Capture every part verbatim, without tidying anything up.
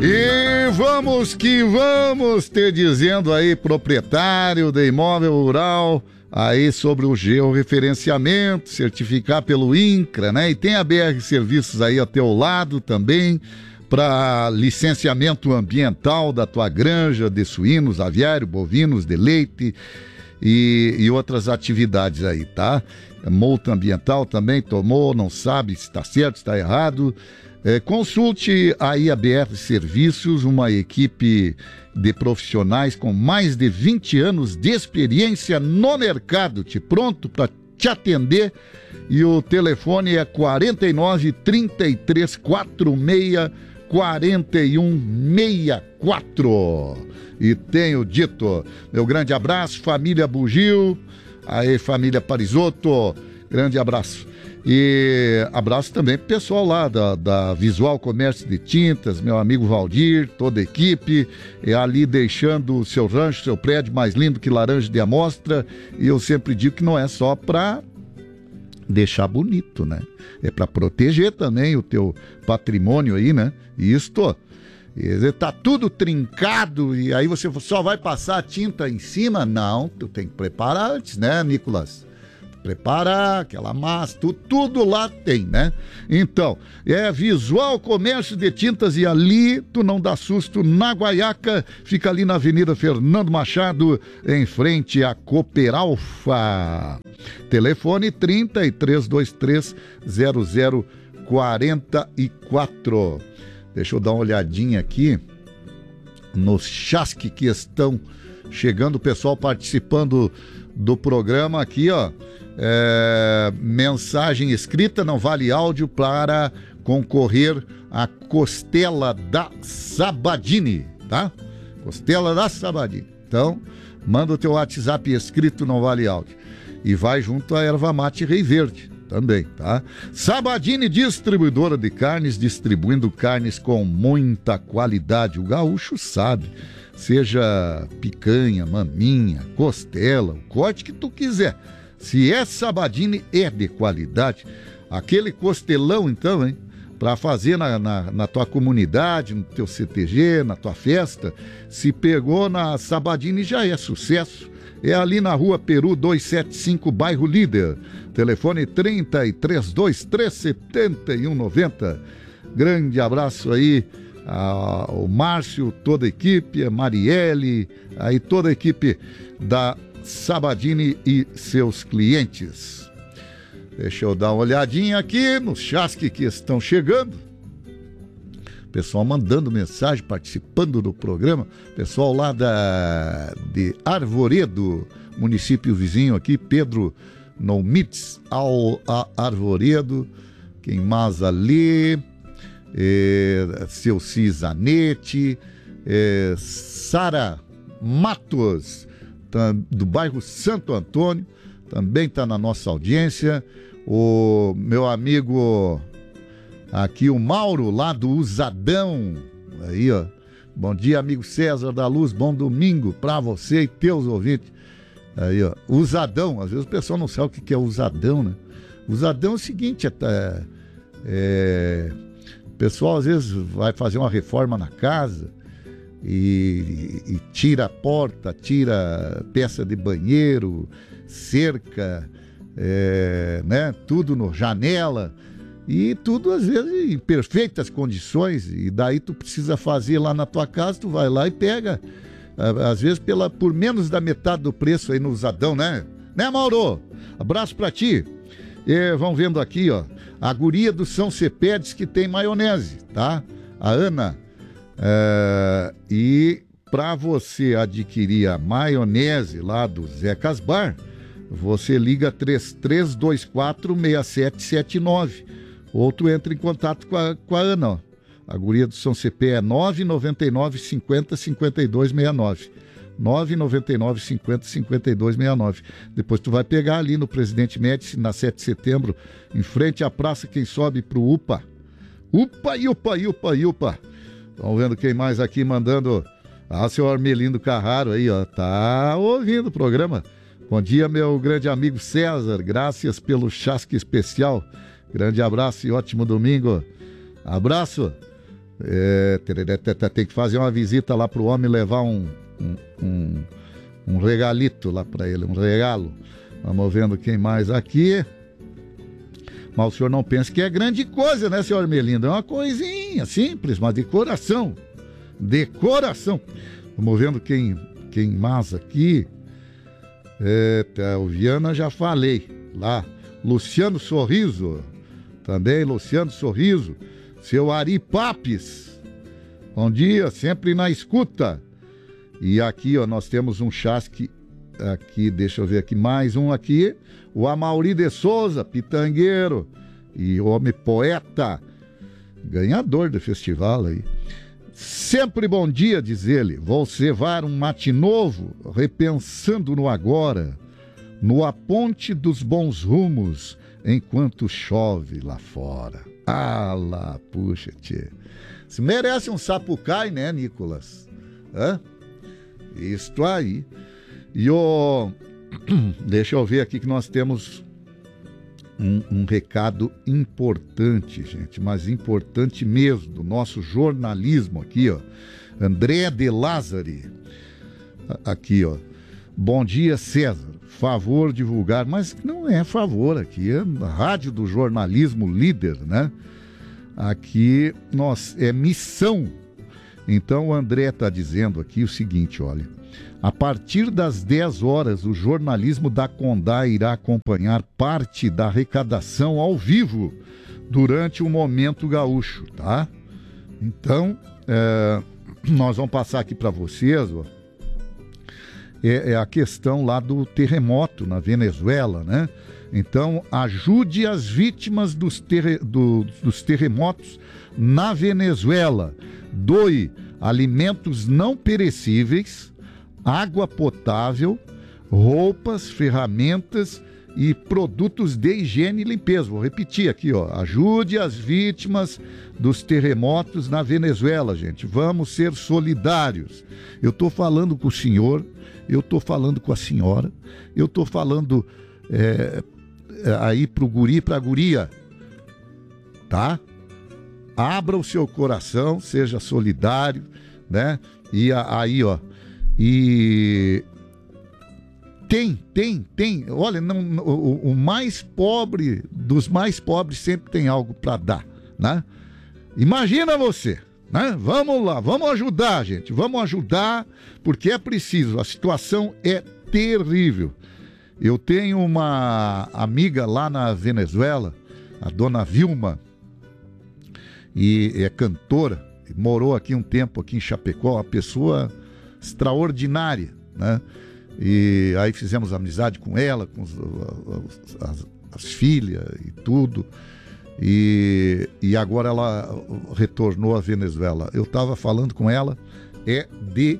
E vamos que vamos, te dizendo aí, proprietário de imóvel rural, aí sobre o georreferenciamento, certificar pelo INCRA, né? E tem a B R Serviços aí ao teu lado também, para licenciamento ambiental da tua granja de suínos, aviário, bovinos, de leite e, e outras atividades aí, tá? Multa ambiental também tomou, não sabe se está certo, se está errado. É, consulte aí a B R Serviços, uma equipe de profissionais com mais de vinte anos de experiência no mercado, te pronto para te atender. E o telefone é quarenta e nove, trinta e três, quarenta e seis, quarenta e um, sessenta e quatro. E tenho dito, meu grande abraço, família Bugio, aí família Parisotto, grande abraço. E abraço também pro pessoal lá da, da Visual Comércio de Tintas, meu amigo Valdir, toda a equipe, é ali deixando o seu rancho, seu prédio mais lindo que laranja de amostra. E eu sempre digo que não é só para deixar bonito, né? É para proteger também o teu patrimônio aí, né? Isto, tá tudo trincado e aí você só vai passar a tinta em cima? Não, tu tem que preparar antes, né, Nicolas? Preparar aquela massa, tu, tudo lá tem, né? Então, é Visual Comércio de Tintas e ali tu não dá susto, na Guaiaca, fica ali na Avenida Fernando Machado, em frente à Cooperalfa. Telefone trinta e três, vinte e três, zero zero quarenta e quatro. Deixa eu dar uma olhadinha aqui nos chasque que estão chegando, o pessoal participando do programa aqui, ó. É, mensagem escrita, não vale áudio, para concorrer à costela da Sabadini, tá? Costela da Sabadini. Então, manda o teu WhatsApp escrito, não vale áudio. E vai junto à erva mate Rei Verde também, tá? Sabadini, distribuidora de carnes, distribuindo carnes com muita qualidade. O gaúcho sabe, seja picanha, maminha, costela, o corte que tu quiser. Se é Sabadini, é de qualidade. Aquele costelão, então, hein? Para fazer na, na, na tua comunidade, no teu C T G, na tua festa, se pegou na Sabadini já é sucesso. É ali na Rua Peru duzentos e setenta e cinco, bairro Líder. Telefone trinta e três, vinte e três, setenta e um, noventa. Grande abraço aí ao Márcio, toda a equipe, a Marielle, aí toda a equipe da Sabadini e seus clientes. Deixa eu dar uma olhadinha aqui nos chasque que estão chegando. Pessoal mandando mensagem, participando do programa. Pessoal lá da, de Arvoredo, município vizinho aqui, Pedro Noumitz, ao a Arvoredo. Quem mais ali? É, seu Cisanete, é, Sara Matos, do bairro Santo Antônio, também está na nossa audiência. O meu amigo aqui, o Mauro, lá do Usadão, aí, ó. Bom dia, amigo César da Luz, bom domingo para você e teus ouvintes. Aí, ó, Usadão, às vezes o pessoal não sabe o que é Usadão, né? Usadão é o seguinte, é, é, o pessoal às vezes vai fazer uma reforma na casa E, e tira a porta, tira peça de banheiro, cerca, é, né, tudo no janela, e tudo às vezes em perfeitas condições, e daí tu precisa fazer lá na tua casa, tu vai lá e pega, às vezes pela, por menos da metade do preço aí no Usadão, né? Né, Mauro? Abraço pra ti. E vão vendo aqui, ó, a guria do São Cepé diz que tem maionese, tá? A Ana. É, e para você adquirir a maionese lá do Zecas Bar, você liga três três dois quatro, seis sete sete nove, ou tu entra em contato com a, com a Ana, ó. A guria do São Cepé é nove nove nove, cinquenta, cinquenta e dois, sessenta e nove, nove nove nove, cinquenta, cinquenta e dois, sessenta e nove. Depois tu vai pegar ali no Presidente Médici, na sete de setembro, em frente à praça, quem sobe pro UPA. UPA, UPA, UPA, UPA. Vamos vendo quem mais aqui mandando. Ah, o senhor Armelindo Carraro aí, ó, tá ouvindo o programa. Bom dia, meu grande amigo César, graças pelo chasque especial. Grande abraço e ótimo domingo. Abraço. É, tem que fazer uma visita lá pro homem, levar um, um, um, um regalito lá para ele, um regalo. Vamos vendo quem mais aqui. Mas o senhor não pensa que é grande coisa, né, senhor Armelindo? É uma coisinha simples, mas de coração. De coração. Vamos vendo quem, quem mais aqui. É, tá, o Viana já falei. Lá, Luciano Sorriso. Também, Luciano Sorriso. Seu Ari Papes. Bom dia, sempre na escuta. E aqui, ó, nós temos um chasque aqui, deixa eu ver aqui, mais um aqui. O Amauri de Souza, pitangueiro e homem poeta, ganhador do festival aí. Sempre bom dia, diz ele. Vou cevar um mate novo, repensando no agora, no aponte dos bons rumos, enquanto chove lá fora. Ah lá, puxa, tchê. Se merece um sapucai, né, Nicolas? Hã? Isto aí. E o... Deixa eu ver aqui que nós temos um, um recado importante, gente, mas importante mesmo, do nosso jornalismo aqui, ó. André de Lázari. Aqui, ó. Bom dia, César. Favor divulgar, mas não é favor aqui, é a Rádio do Jornalismo Líder, né? Aqui nós, é missão. Então o André está dizendo aqui o seguinte, olha. A partir das dez horas, o jornalismo da Condá irá acompanhar parte da arrecadação ao vivo durante o Momento Gaúcho, tá? Então, é, nós vamos passar aqui para vocês, ó. É, é a questão lá do terremoto na Venezuela, né? Então, ajude as vítimas dos, terre, do, dos terremotos na Venezuela. Doe alimentos não perecíveis, água potável, roupas, ferramentas e produtos de higiene e limpeza. Vou repetir aqui, ó. Ajude as vítimas dos terremotos na Venezuela, gente. Vamos ser solidários. Eu estou falando com o senhor, eu estou falando com a senhora, eu estou falando é, aí pro guri, pra guria, tá? Abra o seu coração, seja solidário, né? E aí, ó, e tem, tem, tem, olha, não, o, o mais pobre dos mais pobres sempre tem algo para dar, né? Imagina você, né? Vamos lá, vamos ajudar, gente, vamos ajudar, porque é preciso, a situação é terrível. Eu tenho uma amiga lá na Venezuela, a dona Vilma, e é cantora, morou aqui um tempo aqui em Chapecó, uma pessoa extraordinária, né? E aí fizemos amizade com ela, com os, as, as filhas e tudo, e, e agora ela retornou à Venezuela. Eu estava falando com ela, é de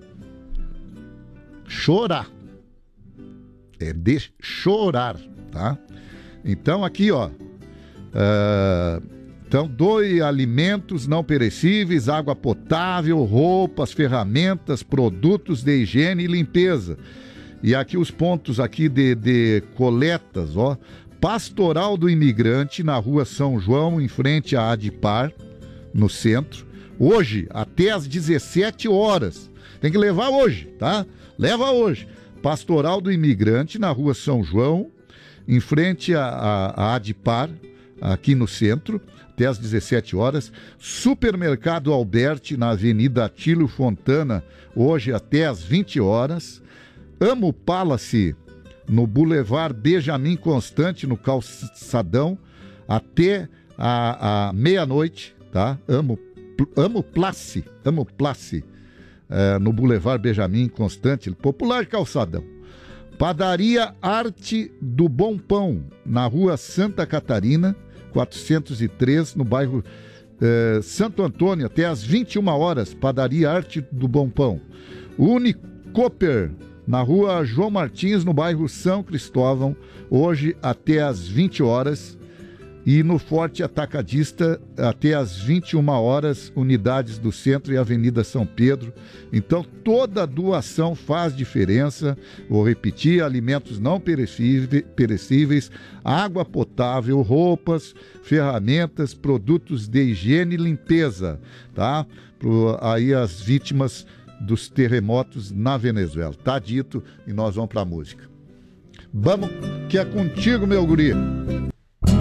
chorar, é de chorar, tá? Então aqui, ó, uh, então doe alimentos não perecíveis, água potável, roupas, ferramentas, produtos de higiene e limpeza. E aqui os pontos aqui de, de coletas, ó. Pastoral do Imigrante, na rua São João, em frente à Adipar, no centro. Hoje, até às dezessete horas. Tem que levar hoje, tá? Leva hoje. Pastoral do Imigrante, na rua São João, em frente à, à, à Adipar, aqui no centro, até às dezessete horas. Supermercado Alberti, na Avenida Atílio Fontana, hoje até às vinte horas. Amo Palace, no Boulevard Benjamin Constante, no Calçadão, até a, a meia-noite, tá? Amo, amo Place, amo Place, é, no Boulevard Benjamin Constante, popular Calçadão. Padaria Arte do Bom Pão, na rua Santa Catarina, quatrocentos e três, no bairro eh, Santo Antônio, até às vinte e uma horas, Padaria Arte do Bom Pão. Unicoper, na rua João Martins, no bairro São Cristóvão, hoje até às vinte horas. E no Forte Atacadista, até às vinte e uma horas, unidades do Centro e Avenida São Pedro. Então, toda doação faz diferença. Vou repetir: alimentos não perecíveis, água potável, roupas, ferramentas, produtos de higiene e limpeza, tá? Pro, aí as vítimas dos terremotos na Venezuela. Tá dito, e nós vamos para a música. Vamos, que é contigo, meu guri.